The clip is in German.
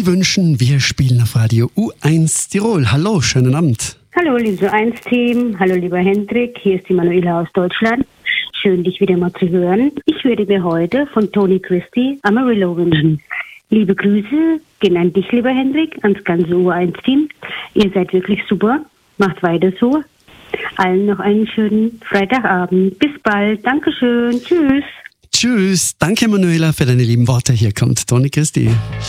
Sie wünschen, wir spielen auf Radio U1 Tirol. Hallo, schönen Abend. Hallo, liebe U1-Team. Hallo, lieber Hendrik. Hier ist die Manuela aus Deutschland. Schön, dich wieder mal zu hören. Ich würde mir heute von Tony Christie Amarillo wünschen. Liebe Grüße, gehen an dich, lieber Hendrik, ans ganze U1-Team. Ihr seid wirklich super. Macht weiter so. Allen noch einen schönen Freitagabend. Bis bald. Dankeschön. Tschüss. Tschüss. Danke, Manuela, für deine lieben Worte. Hier kommt Tony Christie.